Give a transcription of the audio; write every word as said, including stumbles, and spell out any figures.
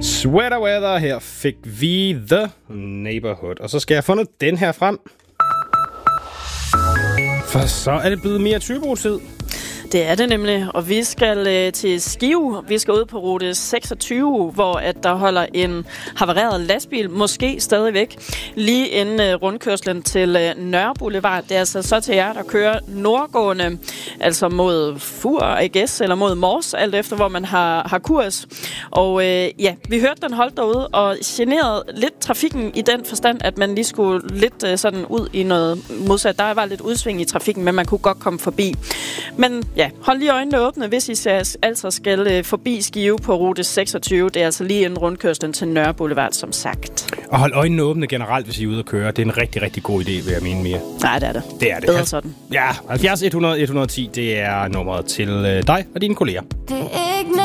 Sweater Weather, her fik vi The Neighborhood. Og så skal jeg have fundet den her frem. For så er det blevet mere Thybo-tid. Det er det nemlig, og vi skal øh, til Skive. Vi skal ud på rute seksogtyve, hvor at der holder en havareret lastbil, måske stadigvæk, lige inden øh, rundkørslen til øh, Nørre Boulevard. Det er altså så til jer, der kører nordgående, altså mod Fur, I guess, eller mod Mors, alt efter hvor man har, har kurs. Og øh, ja, vi hørte den holdt derude og generede lidt trafikken i den forstand, at man lige skulle lidt øh, sådan ud i noget modsat. Der var lidt udsving i trafikken, men man kunne godt komme forbi. Men ja, hold lige øjnene åbne, hvis I altså skal øh, forbi Skive på rute seksogtyve. Det er altså lige inden rundkørslen til Nørre Boulevard, som sagt. Og hold øjnene åbne generelt, hvis I er ude at køre. Det er en rigtig, rigtig god idé, vil jeg mene mere. Nej, det er det. Det er det. Bedre sådan. Ja, halvfjerds et hundrede et hundrede og ti, det er nummeret til øh, dig og dine kolleger. Det er ikke